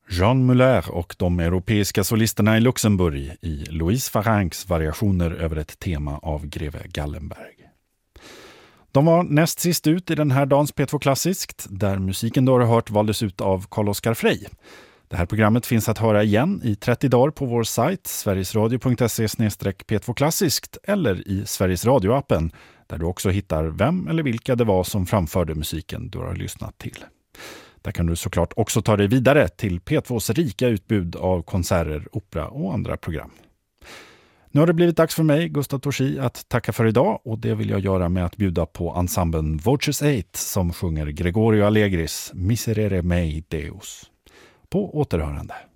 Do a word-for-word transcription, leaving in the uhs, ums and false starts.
Jean Muller och de europeiska solisterna i Luxemburg i Louise Farrancs variationer över ett tema av greve Gallenberg. De var näst sist ut i den här dagens P två Klassiskt, där musiken du har hört valdes ut av Carl-Oskar Frey. Det här programmet finns att höra igen i trettio dagar på vår sajt sverigesradio punkt se slash p två klassiskt eller i Sveriges Radio-appen, där du också hittar vem eller vilka det var som framförde musiken du har lyssnat till. Där kan du såklart också ta dig vidare till P tvås rika utbud av konserter, opera och andra program. Nu har det blivit dags för mig, Gustav Torsi, att tacka för idag, och det vill jag göra med att bjuda på ensemblen Voces Eight som sjunger Gregorio Allegris Miserere mei Deus. På återhörande.